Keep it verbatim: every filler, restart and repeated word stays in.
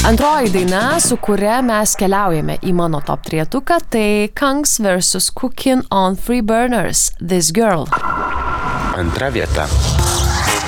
Antroji daina, su kuria mes keliaujame į mano top trejetuką, tai Kungs versus Cooking on Three Burners, This Girl. Antra vieta.